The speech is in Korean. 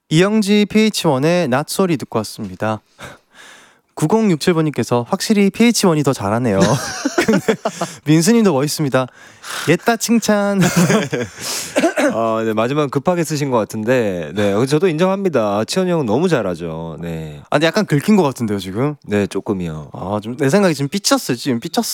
이영지 PH1의 낫소리 듣고 왔습니다. 9067번님께서 확실히 PH1이 더 잘하네요. 근데 민수님도 멋있습니다. 옛다 칭찬. 네, 마지막 급하게 쓰신 것 같은데, 네, 저도 인정합니다. 치현이 형은 너무 잘하죠. 네. 근데 약간 긁힌 것 같은데요 지금? 네, 조금이요. 좀 내 생각에 지금 삐쳤어요. 지금 삐쳤어.